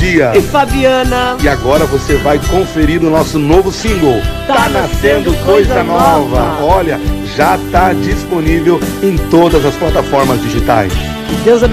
Sofia e Fabiana. E agora você vai conferir o nosso novo single, Tá Nascendo Coisa Nova. Olha, já está disponível em todas as plataformas digitais. Deus abençoe.